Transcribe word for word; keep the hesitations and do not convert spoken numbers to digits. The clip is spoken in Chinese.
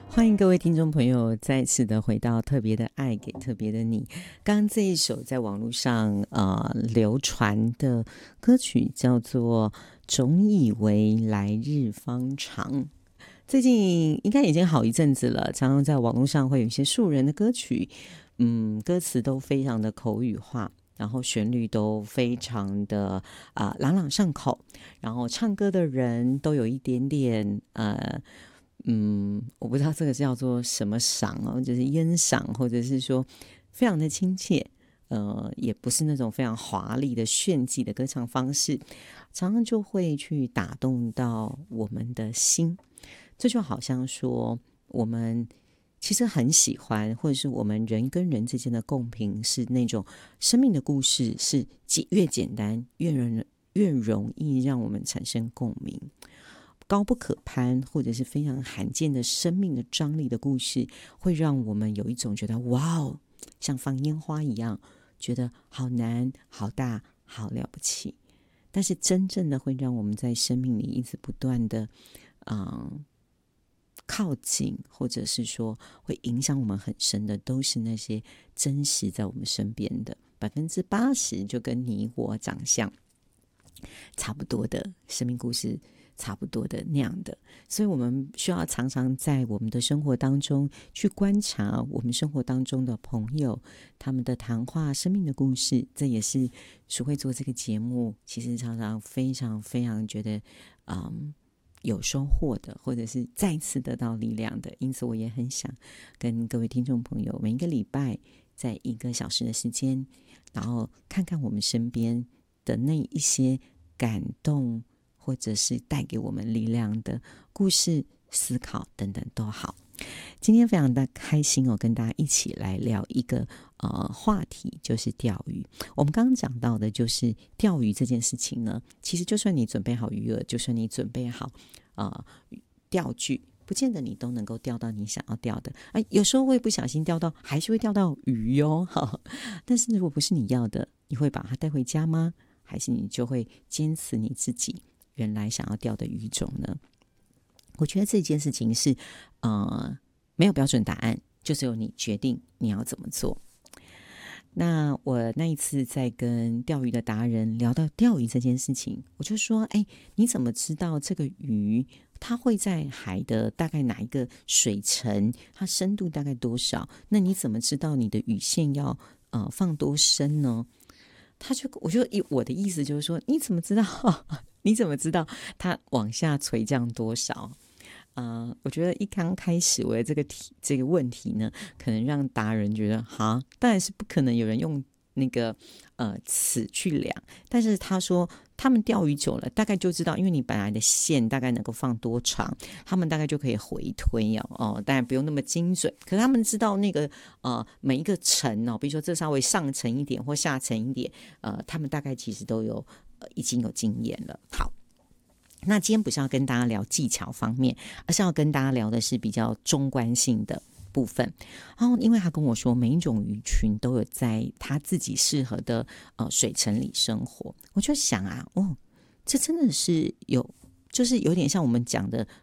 欢迎各位听众朋友再次的回到特别的爱给特别的你。刚刚这一首在网络上呃流传的歌曲叫做总以为来日方长，最近应该已经好一阵子了，常常在网络上会有一些素人的歌曲，嗯，歌词都非常的口语化，然后旋律都非常的啊、呃、朗朗上口，然后唱歌的人都有一点点呃嗯，我不知道这个叫做什么嗓哦，就是烟嗓，或者是说非常的亲切，呃，也不是那种非常华丽的炫技的歌唱方式，常常就会去打动到我们的心。这就好像说，我们其实很喜欢，或者是我们人跟人之间的共频，是那种生命的故事，是越简单越人越容易让我们产生共鸣。高不可攀或者是非常罕见的生命的张力的故事，会让我们有一种觉得哇哦，像放烟花一样，觉得好难好大好了不起。但是真正的会让我们在生命里一直不断的嗯靠近，或者是说会影响我们很深的，都是那些真实在我们身边的百分之八十，就跟你我长相差不多的生命故事，差不多的那样的。所以我们需要常常在我们的生活当中去观察我们生活当中的朋友，他们的谈话，生命的故事。这也是淑慧做这个节目其实常常非常非常觉得嗯有收获的，或者是再次得到力量的。因此我也很想跟各位听众朋友，每一个礼拜在一个小时的时间，然后看看我们身边的那一些感动，或者是带给我们力量的故事、思考等等都好。今天非常的开心哦，跟大家一起来聊一个呃话题，就是钓鱼。我们刚刚讲到的就是钓鱼这件事情呢，其实就算你准备好鱼饵，就算你准备好呃钓具，不见得你都能够钓到你想要钓的。哎，有时候会不小心钓到，还是会钓到鱼哦。但是如果不是你要的，你会把它带回家吗？还是你就会坚持你自己原来想要钓的鱼种呢？我觉得这件事情是呃没有标准答案，就只有你决定你要怎么做。那我那一次在跟钓鱼的达人聊到钓鱼这件事情，我就说，哎，你怎么知道这个鱼它会在海的大概哪一个水层，它深度大概多少？那你怎么知道你的鱼线要呃放多深呢？他就我就我的意思就是说，你怎么知道你怎么知道它往下垂降多少？呃，我觉得一刚开始我的这个题这个问题呢，可能让达人觉得哈，当然是不可能有人用那个呃尺去量。但是他说他们钓鱼久了，大概就知道，因为你本来的线大概能够放多长，他们大概就可以回推哦。哦，当然不用那么精准，可是他们知道那个呃每一个层哦，比如说这稍微上层一点或下层一点，呃，他们大概其实都有、呃、已经有经验了。好。那今天不是要跟大家聊技巧方面，而是要跟大家聊的是比较中观性的部分。然后因为他跟我说每一种鱼群都有在他自己适合的呃水层里生活，我就想啊，哦，这真的是有就是有点像我们讲的